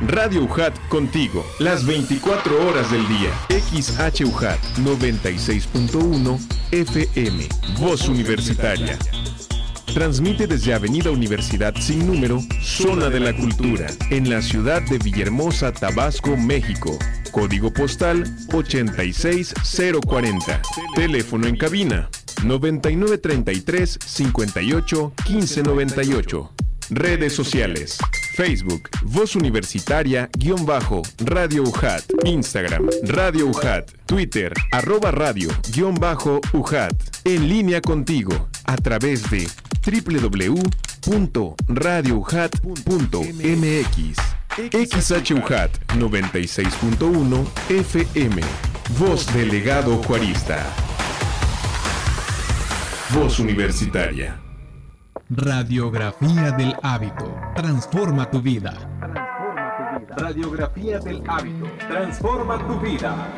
Radio UJAT contigo, las 24 horas del día. XHUJAT 96.1 FM, Voz Universitaria. Transmite desde Avenida Universidad sin número, Zona de la Cultura, en la ciudad de Villahermosa, Tabasco, México. Código postal 86040. Teléfono en cabina 9933 58 1598. Redes sociales: Facebook, Voz Universitaria _Radio UJAT, Instagram, Radio UJAT, Twitter, @radio_UJAT. En línea contigo, a través de www.radioujat.mx. XHUJAT 96.1 FM, Voz Delegado Juarista. Voz Universitaria. Radiografía del hábito. Transforma tu vida. Radiografía del hábito. Transforma tu vida.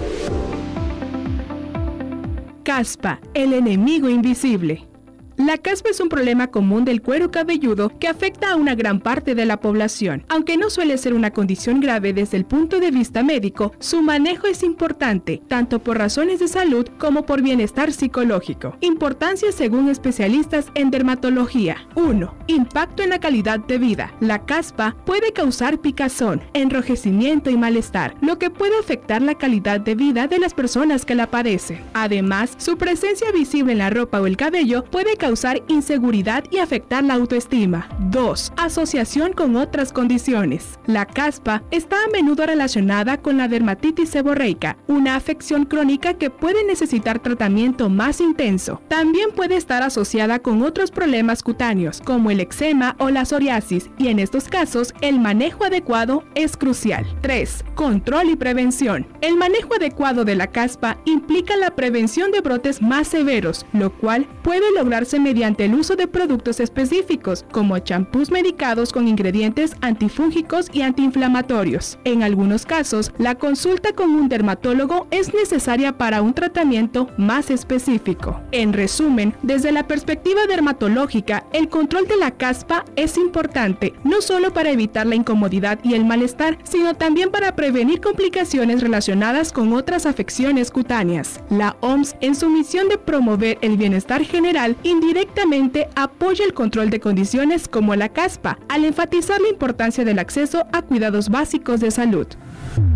Caspa, el enemigo invisible. La caspa es un problema común del cuero cabelludo que afecta a una gran parte de la población. Aunque no suele ser una condición grave desde el punto de vista médico, su manejo es importante, tanto por razones de salud como por bienestar psicológico. Importancia según especialistas en dermatología. 1. Impacto en la calidad de vida. La caspa puede causar picazón, enrojecimiento y malestar, lo que puede afectar la calidad de vida de las personas que la padecen. Además, su presencia visible en la ropa o el cabello puede causar inseguridad y afectar la autoestima. 2. Asociación con otras condiciones. La caspa está a menudo relacionada con la dermatitis seborreica, una afección crónica que puede necesitar tratamiento más intenso. También puede estar asociada con otros problemas cutáneos, como el eczema o la psoriasis, y en estos casos, el manejo adecuado es crucial. 3. Control y prevención. El manejo adecuado de la caspa implica la prevención de brotes más severos, lo cual puede lograrse mediante el uso de productos específicos, como champús medicados con ingredientes antifúngicos y antiinflamatorios. En algunos casos, la consulta con un dermatólogo es necesaria para un tratamiento más específico. En resumen, desde la perspectiva dermatológica, el control de la caspa es importante, no solo para evitar la incomodidad y el malestar, sino también para prevenir complicaciones relacionadas con otras afecciones cutáneas. La OMS, en su misión de promover el bienestar general, indirectamente apoya el control de condiciones como la caspa, al enfatizar la importancia del acceso a cuidados básicos de salud.